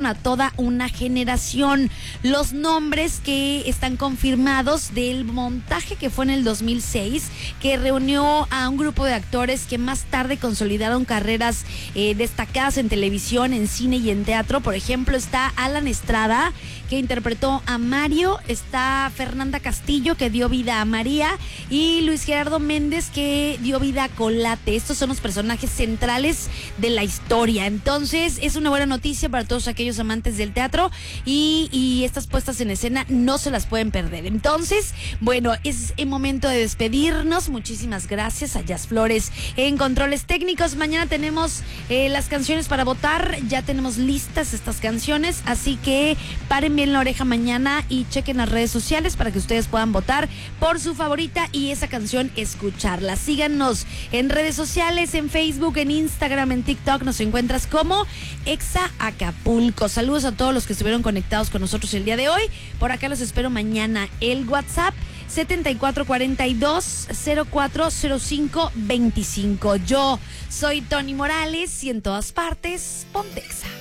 a toda una generación. Los nombres que están confirmados del montaje que fue en el 2006, que reunió a un grupo de actores que más tarde consolidaron carreras destacadas en televisión, en cine y en teatro. Por ejemplo, está Alan Estrada, que interpretó a Mario, está Fernanda Castillo, que dio vida a María, y Luis Gerardo Méndez, que dio vida a Colate. Estos son los personajes centrales de la historia. Entonces, es una buena noticia para todos aquellos amantes del teatro y estas puestas en escena no se las pueden perder. Entonces, bueno, es el momento de despedirnos. Muchísimas gracias a Jazz Flores en controles técnicos. Mañana tenemos las canciones para votar. Ya tenemos listas estas canciones, así que paren bien la oreja mañana y chequen las redes sociales para que ustedes puedan votar por su favorita y esa canción escucharla. Síganos en redes sociales, en Facebook, en Instagram, en TikTok. Nos encuentras como Exa Acapulco. Saludos a todos los que estuvieron conectados con nosotros el día de hoy. Por acá los espero mañana. El WhatsApp 7442-040525. Yo soy Tony Morales y en todas partes, ponte Exa.